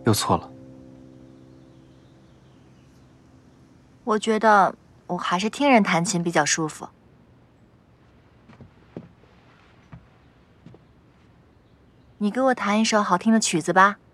又错了。 我觉得我还是听人弹琴比较舒服。你给我弹一首好听的曲子吧。